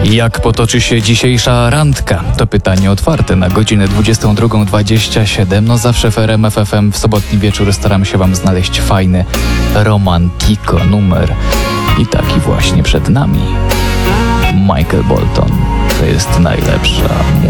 Jak potoczy się dzisiejsza randka? To pytanie otwarte na godzinę 22:27. No zawsze w RMF FM w sobotni wieczór staram się wam znaleźć fajny romantiko numer. I taki właśnie przed nami. Michael Bolton. To jest najlepsza